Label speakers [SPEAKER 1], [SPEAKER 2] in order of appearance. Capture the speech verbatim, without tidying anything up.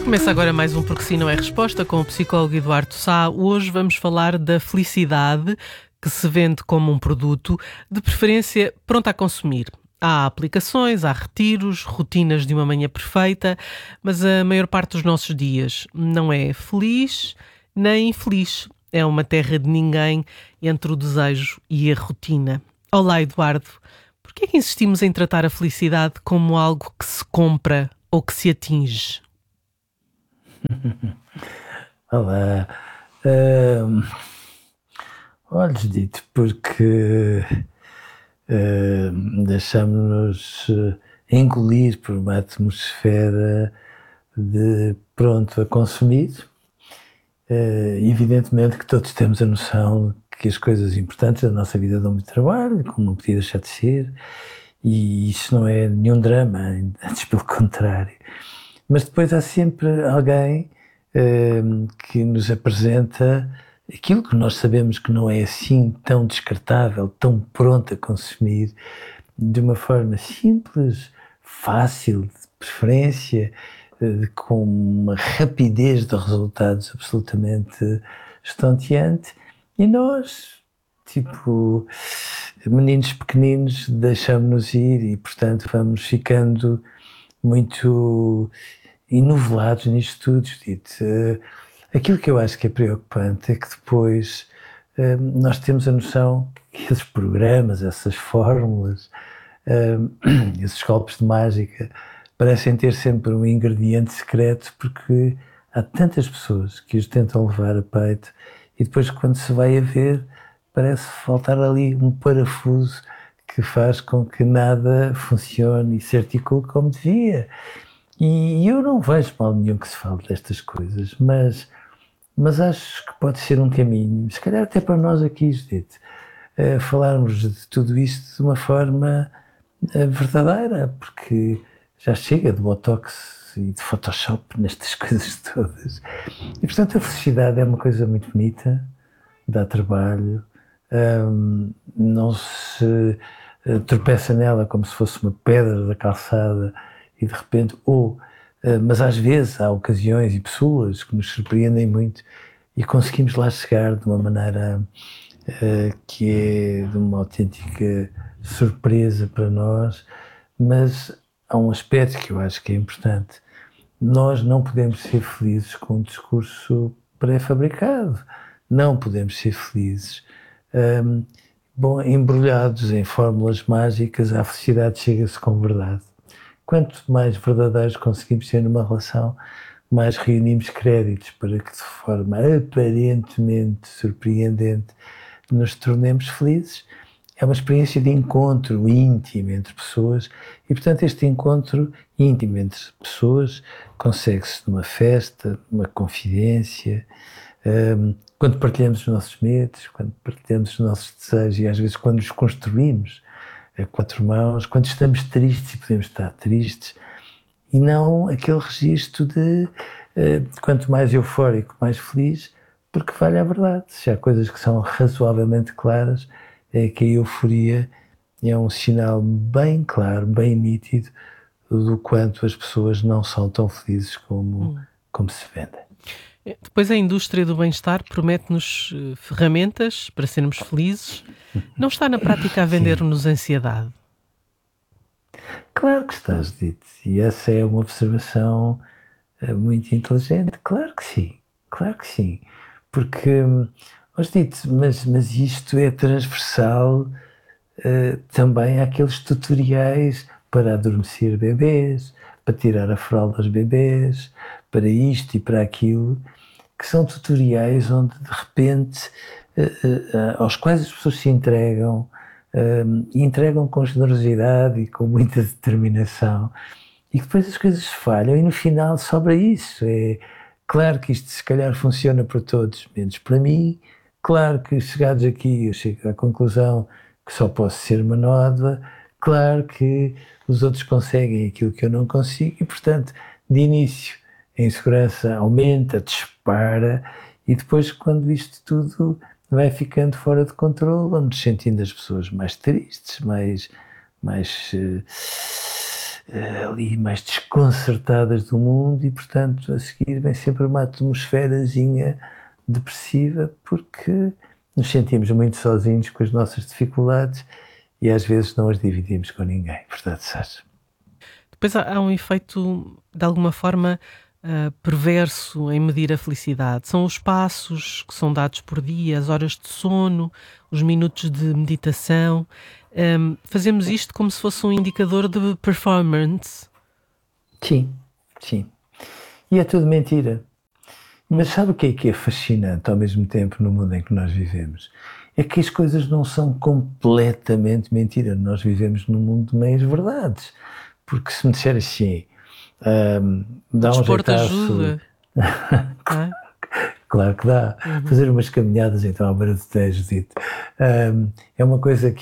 [SPEAKER 1] Começa agora mais um Porque Sim Não É Resposta com o psicólogo Eduardo Sá. Hoje vamos falar da felicidade que se vende como um produto, de preferência pronto a consumir. Há aplicações, há retiros, rotinas de uma manhã perfeita, mas a maior parte dos nossos dias não é feliz nem infeliz. É uma terra de ninguém entre o desejo e a rotina. Olá, Eduardo. Por que é que insistimos em tratar a felicidade como algo que se compra ou que se atinge?
[SPEAKER 2] Olá. Hum, olha, dito, porque hum, deixamos-nos eh, engolir por uma atmosfera de pronto a consumir. Eh, evidentemente que todos temos a noção que as coisas importantes da nossa vida dão muito trabalho, como não podia deixar de ser, e isso não é nenhum drama, antes pelo contrário. Mas depois há sempre alguém hum, que nos apresenta aquilo que nós sabemos que não é assim tão descartável, tão pronto a consumir, de uma forma simples, fácil, de preferência, eh, com uma rapidez de resultados absolutamente estonteante, e nós, tipo meninos pequeninos, deixamos-nos ir e, portanto, vamos ficando muito enovelados nisto tudo, Judite. Uh, aquilo que eu acho que é preocupante é que depois uh, nós temos a noção que esses programas, essas fórmulas, uh, esses golpes de mágica parecem ter sempre um ingrediente secreto, porque há tantas pessoas que os tentam levar a peito e depois, quando se vai a ver, parece faltar ali um parafuso que faz com que nada funcione e se articule como devia. E eu não vejo mal nenhum que se fale destas coisas, mas, mas acho que pode ser um caminho, se calhar até para nós aqui, Judite, uh, falarmos de tudo isto de uma forma uh, verdadeira, porque já chega de Botox e de Photoshop nestas coisas todas. E, portanto, a felicidade é uma coisa muito bonita, dá trabalho, um, não se uh, tropeça nela como se fosse uma pedra da calçada e de repente, ou, uh, mas às vezes há ocasiões e pessoas que nos surpreendem muito e conseguimos lá chegar de uma maneira uh, que é de uma autêntica surpresa para nós, mas há um aspecto que eu acho que é importante. Nós não podemos ser felizes com um discurso pré-fabricado. Não podemos ser felizes um, bom, embrulhados em fórmulas mágicas. A felicidade chega-se com verdade. Quanto mais verdadeiros conseguimos ser numa relação, mais reunimos créditos para que de forma aparentemente surpreendente nos tornemos felizes. É uma experiência de encontro íntimo entre pessoas e, portanto, este encontro íntimo entre pessoas consegue-se numa festa, numa confidência, um, quando partilhamos os nossos medos, quando partilhamos os nossos desejos e às vezes quando os construímos a quatro mãos, quando estamos tristes e podemos estar tristes, e não aquele registro de uh, quanto mais eufórico, mais feliz, porque vale a verdade. Se há coisas que são razoavelmente claras, é que a euforia é um sinal bem claro, bem nítido do quanto as pessoas não são tão felizes como,
[SPEAKER 1] Hum.
[SPEAKER 2] como se vendem.
[SPEAKER 1] Depois a indústria do bem-estar promete-nos uh, ferramentas para sermos felizes. Não está na prática a vender-nos ansiedade?
[SPEAKER 2] Claro que estás dito, e essa é uma observação uh, muito inteligente. Claro que sim, claro que sim, porque, hum, dito, mas, mas isto é transversal uh, também àqueles tutoriais para adormecer bebês, para tirar a fralda aos bebês, para isto e para aquilo, que são tutoriais onde de repente uh, uh, aos quais as pessoas se entregam uh, e entregam com generosidade e com muita determinação, e depois as coisas falham e no final sobra isso. É claro que isto se calhar funciona para todos, menos para mim. Claro que chegados aqui eu chego à conclusão que só posso ser uma nódoa. Claro que os outros conseguem aquilo que eu não consigo e, portanto, de início a insegurança aumenta, dispara, e depois, quando isto tudo vai ficando fora de controle, vamos sentindo as pessoas mais tristes, mais, mais uh, uh, ali mais desconcertadas do mundo e, portanto, a seguir vem sempre uma atmosferazinha depressiva porque nos sentimos muito sozinhos com as nossas dificuldades e às vezes não as dividimos com ninguém. Portanto, Sérgio.
[SPEAKER 1] Depois há, há um efeito, de alguma forma, uh, perverso em medir a felicidade. São os passos que são dados por dia, as horas de sono, os minutos de meditação. Um, fazemos isto como se fosse um indicador de performance.
[SPEAKER 2] Sim, sim. E é tudo mentira. Mas sabe o que é que é fascinante ao mesmo tempo no mundo em que nós vivemos? É que as coisas não são completamente mentira. Nós vivemos num mundo de meias verdades. Porque se me disser assim, um, dá um
[SPEAKER 1] Desporto
[SPEAKER 2] jeitaço...
[SPEAKER 1] ajuda. Ah?
[SPEAKER 2] Claro que dá. Uhum. Fazer umas caminhadas então à beira do Tejo, dito. Um, é uma coisa que